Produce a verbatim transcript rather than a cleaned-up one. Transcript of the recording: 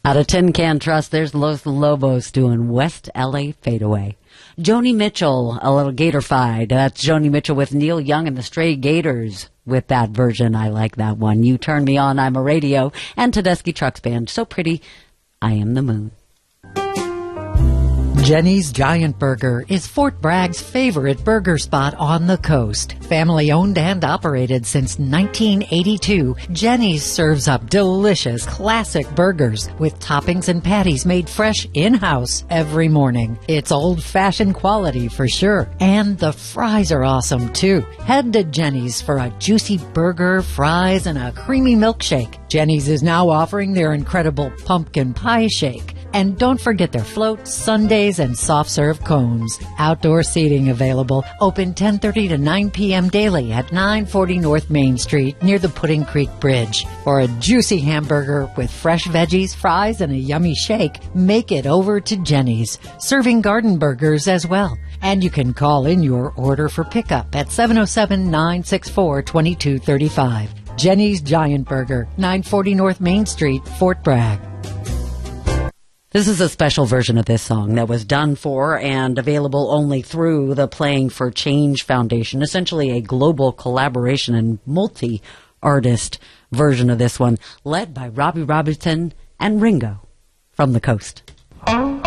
Out of Tin Can Trust, there's Los Lobos doing West L A Fadeaway. Joni Mitchell, a little Gator-fied. That's Joni Mitchell with Neil Young and the Stray Gators with that version. I like that one. You Turn Me On, I'm a Radio. And Tedeschi Trucks Band, So Pretty, I Am the Moon. Jenny's Giant Burger is Fort Bragg's favorite burger spot on the coast. Family owned and operated since nineteen eighty-two, Jenny's serves up delicious classic burgers with toppings and patties made fresh in-house every morning. It's old-fashioned quality for sure. And the fries are awesome too. Head to Jenny's for a juicy burger, fries, and a creamy milkshake. Jenny's is now offering their incredible pumpkin pie shake. And don't forget their floats, sundaes, and soft-serve cones. Outdoor seating available. Open ten thirty to nine p.m. daily at nine forty North Main Street near the Pudding Creek Bridge. For a juicy hamburger with fresh veggies, fries, and a yummy shake, make it over to Jenny's. Serving garden burgers as well. And you can call in your order for pickup at seven oh seven, nine six four, two two three five. Jenny's Giant Burger, nine forty North Main Street, Fort Bragg. This is a special version of this song that was done for and available only through the Playing for Change Foundation, essentially a global collaboration and multi-artist version of this one, led by Robbie Robertson and Ringo from the coast.